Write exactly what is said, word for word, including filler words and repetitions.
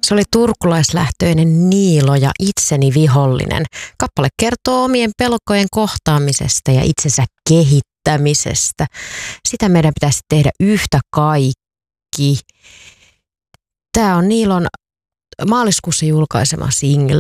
Se oli turkulaislähtöinen Niilo ja itseni vihollinen. Kappale kertoo omien pelkojen kohtaamisesta ja itsensä kehittämisestä. Sitä meidän pitäisi tehdä yhtä kaikki. Tämä on Niilon maaliskuussa julkaisema single.